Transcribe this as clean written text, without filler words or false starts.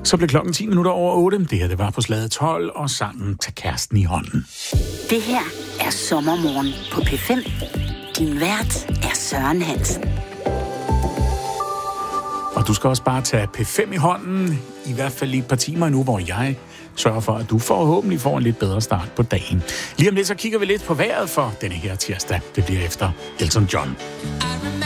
Så blev klokken 10 minutter over 8. Det her, det var på slaget 12, og sangen Tag kæresten i hånden. Det her er Sommermorgen på P5. Din vært er Søren Hansen. Og du skal også bare tage P5 i hånden, i hvert fald i et par timer nu, hvor jeg sørger for, at du forhåbentlig får en lidt bedre start på dagen. Lige om lidt, så kigger vi lidt på vejret for denne her tirsdag. Det bliver efter Elton John.